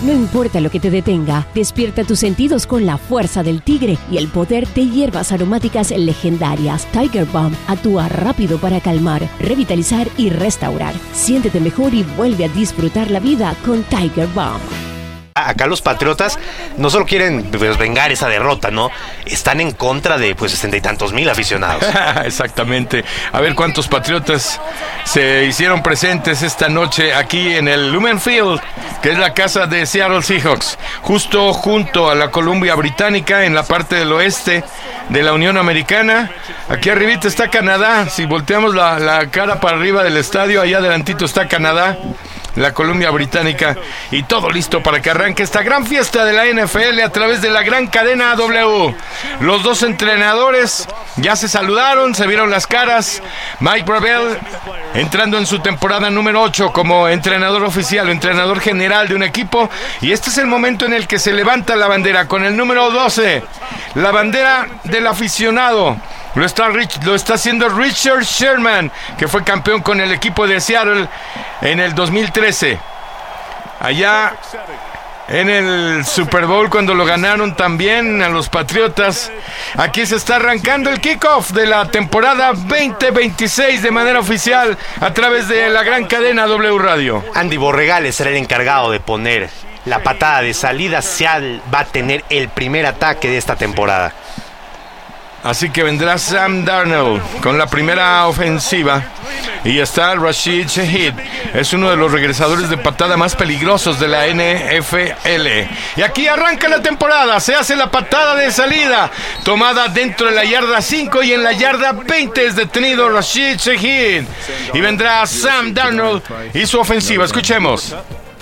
No importa lo que te detenga, despierta tus sentidos con la fuerza del tigre y el poder de hierbas aromáticas legendarias. Tiger Balm actúa rápido para calmar, revitalizar y restaurar. Siéntete mejor y vuelve a disfrutar la vida con Tiger Balm. Acá los Patriotas no solo quieren vengar esa derrota, ¿no? Están en contra de 60 y tantos mil aficionados. Exactamente. A ver cuántos Patriotas se hicieron presentes esta noche aquí en el Lumen Field, que es la casa de Seattle Seahawks, justo junto a la Columbia Británica, en la parte del oeste de la Unión Americana. Aquí arribita está Canadá. Si volteamos la cara para arriba del estadio, allá adelantito está Canadá, la Columbia Británica, y todo listo para que arranque esta gran fiesta de la NFL a través de la gran cadena W. Los dos entrenadores ya se saludaron, se vieron las caras. Mike Vrabel entrando en su temporada número 8 como entrenador oficial o entrenador general de un equipo, y este es el momento en el que se levanta la bandera con el número 12, la bandera del aficionado. Lo está haciendo Richard Sherman, que fue campeón con el equipo de Seattle en el 2013. Allá en el Super Bowl, cuando lo ganaron también a los Patriotas. Aquí se está arrancando el kickoff de la temporada 2026 de manera oficial a través de la gran cadena W Radio. Andy Borregales será el encargado de poner la patada de salida. Seattle va a tener el primer ataque de esta temporada. Así que vendrá Sam Darnold con la primera ofensiva. Y está Rashid Shaheed. Es uno de los regresadores de patada más peligrosos de la NFL. Y aquí arranca la temporada. Se hace la patada de salida, tomada dentro de la yarda 5, y en la yarda 20 es detenido Rashid Shaheed. Y vendrá Sam Darnold y su ofensiva. Escuchemos.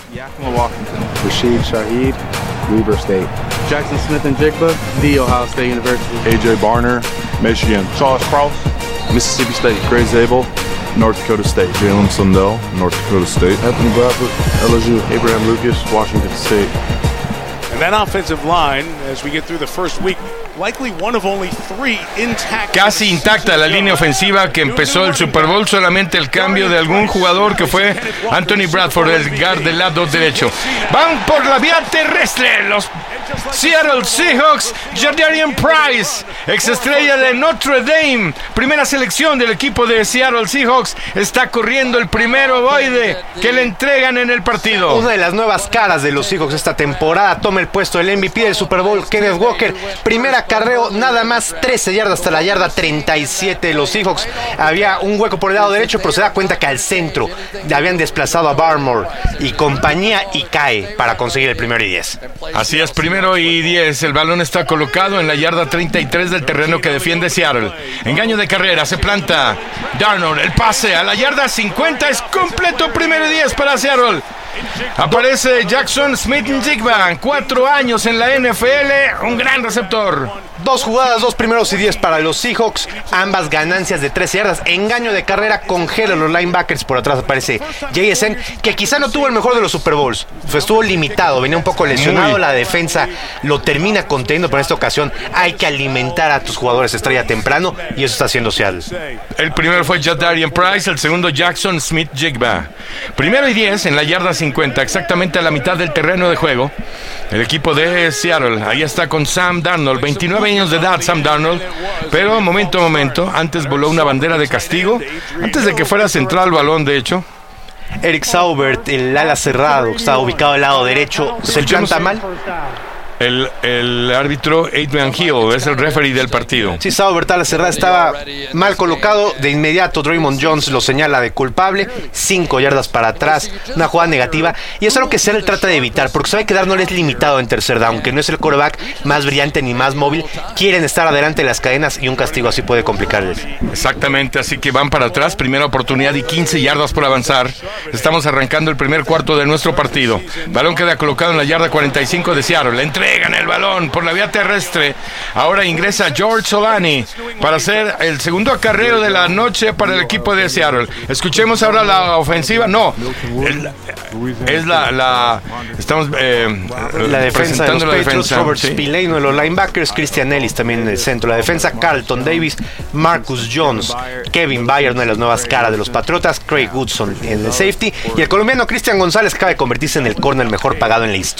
Rashid Shaheed, Weber State. Jackson Smith-Njigba, The Ohio State University. AJ Barner, Michigan. Charles Cross, Mississippi State. Gray Zabel, North Dakota State. Jalen Sundell, North Dakota State. Anthony Bradford, LSU. Abraham Lucas, Washington State. And that offensive line, as we get through the first week, likely one of only 3 intact. Casi intacta la línea ofensiva que empezó el Super Bowl, solamente el cambio de algún jugador que fue Anthony Bradford, el guard del lado derecho. Van por la vía terrestre los Seattle Seahawks. Jadarian Price, exestrella de Notre Dame, primera selección del equipo de Seattle Seahawks, está corriendo el primer ovoide que le entregan en el partido. Una de las nuevas caras de los Seahawks esta temporada toma el puesto del MVP del Super Bowl, Kenneth Walker. Primer acarreo, nada más 13 yardas hasta la yarda 37 de los Seahawks. Había un hueco por el lado derecho, pero se da cuenta que al centro le habían desplazado a Barmore y compañía, y cae para conseguir el primero y 10. Así es, primero y 10. El balón está colocado en la yarda 33 del terreno que defiende Seattle. Engaño de carrera, se planta Darnold, el pase a la yarda 50 es completo, primero y 10 para Seattle. Aparece Jackson Smith-Njigba, 4 años en la NFL, un gran receptor. 2 jugadas, 2 primeros y 10 para los Seahawks, ambas ganancias de 13 yardas. Engaño de carrera, congela los linebackers. Por atrás aparece JSN, que quizá no tuvo el mejor de los Super Bowls, estuvo limitado, venía un poco lesionado. La defensa lo termina conteniendo, pero en esta ocasión hay que alimentar a tus jugadores estrella temprano, y eso está haciendo Seattle. El primero fue Jadarian Price, el segundo Jackson Smith-Njigba. Primero y 10 en la yarda 50, exactamente a la mitad del terreno de juego. El equipo de Seattle, ahí está con Sam Darnold, 29 años de edad Sam Darnold, pero momento, antes voló una bandera de castigo, antes de que fuera central el balón, de hecho. Eric Saubert, el ala cerrado, que está ubicado al lado derecho, se planta mal. El árbitro Adrian Hill es el referee del partido. Sí, Saubert, ala cerrada, estaba mal colocado. De inmediato Draymond Jones lo señala de culpable. 5 yardas para atrás, una jugada negativa, y eso es lo que Seattle trata de evitar, porque sabe que Darnold es limitado en tercer down, que no es el quarterback más brillante ni más móvil. Quieren estar adelante de las cadenas, y un castigo así puede complicarles. Exactamente, así que van para atrás, primera oportunidad y 15 yardas por avanzar. Estamos arrancando el primer cuarto de nuestro partido. Balón queda colocado en la yarda 45 de Seattle. Entregan el balón por la vía terrestre. Ahora ingresa George Solani para hacer el segundo acarreo de la noche para el equipo de Seattle. Escuchemos ahora la ofensiva. No, es estamos la defensa de los Patriots. Robert Spillane, uno de los linebackers. Christian Ellis también en el centro. La defensa, Carlton Davis, Marcus Jones, Kevin Byard, una de las nuevas caras de los Patriotas, Craig Woodson en el safety, y el colombiano Cristian González, que acaba de convertirse en el corner mejor pagado en la historia.